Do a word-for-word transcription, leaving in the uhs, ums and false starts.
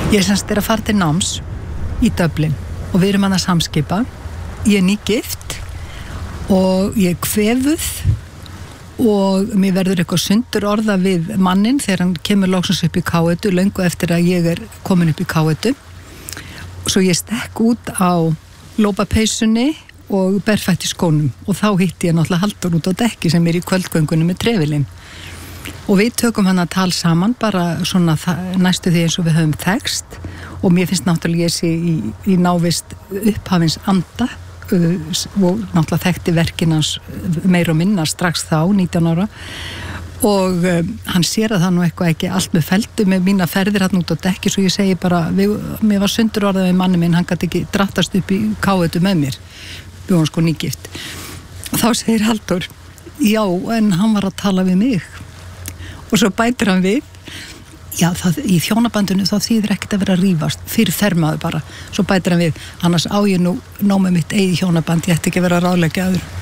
Ég semst er að fara til náms í Dublin og við erum hann að samskipa. Ég er nýgift og ég er kvefuð og mér verður eitthvað sundur orða við mannin þegar hann kemur loksins upp í káetu, löngu eftir að ég er komin upp í káetu. Svo ég stekk út á lópapeysunni og berfætt í skónum og þá hitti ég náttúrulega Halldór út á dekki sem er í kvöldgöngunum með trefilinn. Og við tökum hann að tala saman bara svona næstu því eins og við höfum tekst og mér finnst náttúrulega ég sé í, í návist upphafins anda uh, og náttúrulega þekkti verkin hans meir og minna strax þá, nítján ára og um, hann sér að það nú eitthvað ekki allt með feldu með mína ferðir hann út á dekki svo ég segi bara, við, mér var sundur orðað við manni minn, hann gæti ekki drattast upp í káetu með mér, við vorum sko nýgift. Og þá segir Halldór, já en hann var að tala við mig. Og svo bætir hann við, já, það, í hjónabandinu þá þýðir ekkert að vera að rífast, fyrir fermaðu bara. Svo bætir hann við, annars á ég nú ná með mitt eigið hjónaband, ég ætti ekki að vera að ráðleggja aður.